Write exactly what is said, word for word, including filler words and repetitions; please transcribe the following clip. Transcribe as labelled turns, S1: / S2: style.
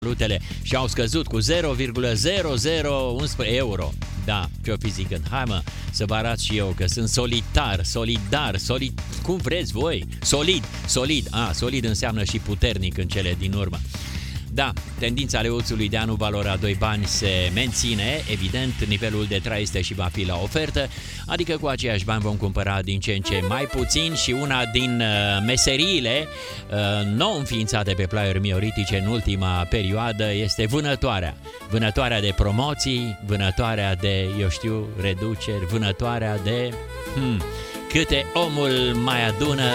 S1: valutele și au scăzut cu zero virgulă zero zero unu unu euro. Da, ce-o fi zicând? Hai mă, să vă arăt și eu că sunt solitar, solidar, solid, cum vreți voi? Solid, solid, a, solid înseamnă și puternic în cele din urmă. Da, tendința leuțului de anul valora doi bani se menține, evident, nivelul de trai este și va fi la ofertă, adică cu aceiași bani vom cumpăra din ce în ce mai puțin și una din uh, meseriile uh, nou înființate pe plaiuri mioritice în ultima perioadă este vânătoarea. Vânătoarea de promoții, vânătoarea de, eu știu, reduceri, vânătoarea de... Hmm, câte omul mai adună